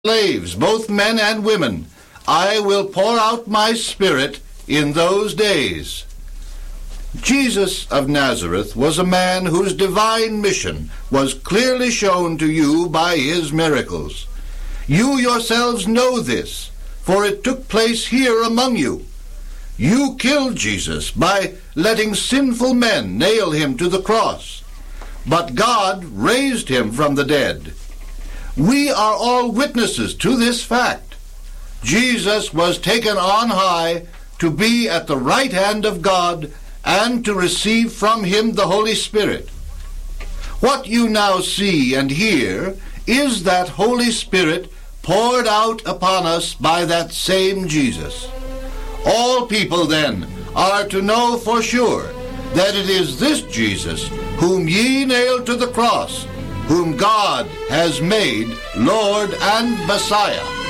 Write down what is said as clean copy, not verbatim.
slaves, both men and women. I will pour out my Spirit in those days. Jesus of Nazareth was a man whose divine mission was clearly shown to you by his miracles. You yourselves know this, for it took place here among you. You killed Jesus by letting sinful men nail him to the cross, but God raised him from the dead. We are all witnesses to this fact. Jesus was taken on high to be at the right hand of God and to receive from him the Holy Spirit. What you now see and hear is that Holy Spirit poured out upon us by that same Jesus. All people, then, are to know for sure that it is this Jesus whom ye nailed to the cross, whom God has made Lord and Messiah.